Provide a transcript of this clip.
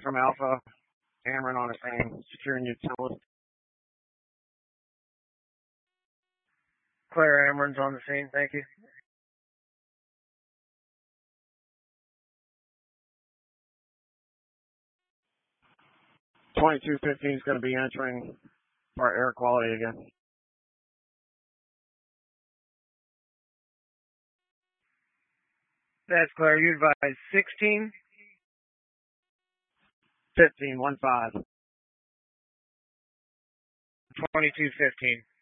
from Alpha, Cameron on the scene, securing utility. Claire Ameron's on the scene, thank you. $22.15 is going to be entering for air quality again. That's Claire. You advise 16? 15, 1-5. 22-15.